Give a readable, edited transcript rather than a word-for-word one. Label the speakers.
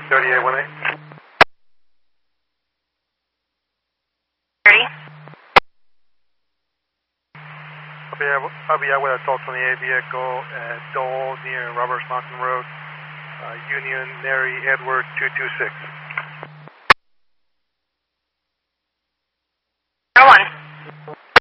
Speaker 1: 3818.
Speaker 2: 30.
Speaker 1: I'll be out with a Toll 28 vehicle at Dole near Roberts Mountain Road, Union, Mary, Edward 226.
Speaker 2: 01.